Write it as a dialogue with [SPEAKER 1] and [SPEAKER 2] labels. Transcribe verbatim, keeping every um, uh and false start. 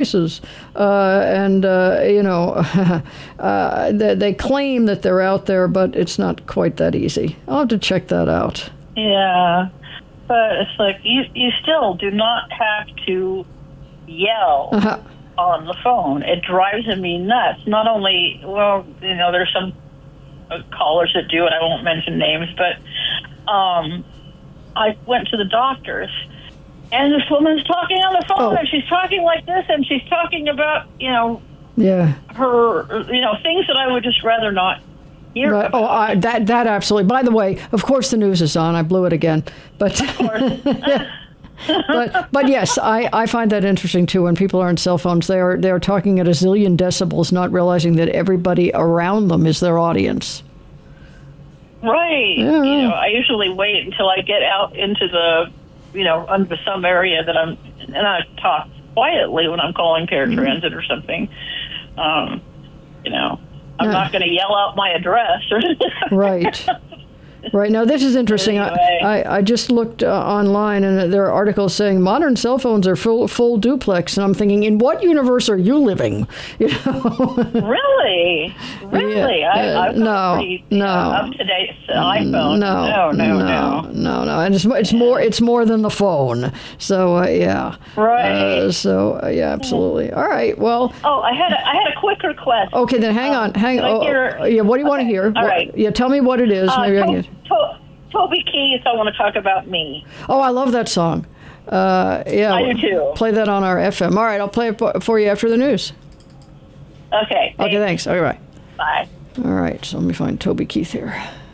[SPEAKER 1] devices, uh, and uh, you know, uh, they, they claim that they're out there, but it's not quite that easy. I'll have to check that out.
[SPEAKER 2] Yeah, but it's like you you still do not have to yell
[SPEAKER 1] Uh-huh.
[SPEAKER 2] on the phone. It drives me nuts. Not only, well, you know, there's some uh, callers that do it. I won't mention names, but um, I went to the doctor's, and this woman's talking on the phone,
[SPEAKER 1] Oh.
[SPEAKER 2] and she's talking like this, and she's talking about, you know,
[SPEAKER 1] Yeah.
[SPEAKER 2] her, you know, things that I would just rather not hear
[SPEAKER 1] Right.
[SPEAKER 2] about.
[SPEAKER 1] Oh, I, that that absolutely. By the way, of course, the news is on. I blew it again, but.
[SPEAKER 2] Of course.
[SPEAKER 1] but but yes, I, I find that interesting too. When people are on cell phones, they are they are talking at a zillion decibels, not realizing that everybody around them is their audience.
[SPEAKER 2] Right.
[SPEAKER 1] Yeah.
[SPEAKER 2] You know, I usually wait until I get out into the, you know, under some area that I'm, and I talk quietly when I'm calling paratransit mm-hmm. or something. Um, you know, I'm
[SPEAKER 1] yeah.
[SPEAKER 2] not going to yell out my address.
[SPEAKER 1] Right. Right. Now, this is interesting.
[SPEAKER 2] Anyway.
[SPEAKER 1] I, I, I just looked uh, online, and there are articles saying modern cell phones are full full duplex. And I'm thinking, in what universe are you living? You know?
[SPEAKER 2] Really? Really?
[SPEAKER 1] Yeah.
[SPEAKER 2] I,
[SPEAKER 1] Uh,
[SPEAKER 2] I've got
[SPEAKER 1] no,
[SPEAKER 2] a pretty
[SPEAKER 1] no.
[SPEAKER 2] uh, up-to-date iPhone.
[SPEAKER 1] No,
[SPEAKER 2] no, no,
[SPEAKER 1] no,
[SPEAKER 2] no.
[SPEAKER 1] no, no. And it's, it's more it's more than the phone. So, uh, yeah.
[SPEAKER 2] Right.
[SPEAKER 1] Uh, so, uh, yeah, absolutely. All right. Well.
[SPEAKER 2] Oh, I had a, I had a quick request.
[SPEAKER 1] Okay, then hang
[SPEAKER 2] um,
[SPEAKER 1] on. Hang
[SPEAKER 2] can
[SPEAKER 1] on.
[SPEAKER 2] I
[SPEAKER 1] Oh,
[SPEAKER 2] hear-
[SPEAKER 1] oh, yeah, what do you want to
[SPEAKER 2] okay,
[SPEAKER 1] hear?
[SPEAKER 2] all
[SPEAKER 1] What-
[SPEAKER 2] right.
[SPEAKER 1] Yeah, tell me what it is.
[SPEAKER 2] Uh,
[SPEAKER 1] Maybe I
[SPEAKER 2] to-
[SPEAKER 1] can.
[SPEAKER 2] to- Toby Keith, I want to talk about me.
[SPEAKER 1] Oh, I love that song. Uh, yeah,
[SPEAKER 2] I do too.
[SPEAKER 1] Play that on our F M. All right, I'll play it for you after the news.
[SPEAKER 2] Okay.
[SPEAKER 1] Okay, thanks. All right.
[SPEAKER 2] Bye.
[SPEAKER 1] All right, so let me find Toby Keith here.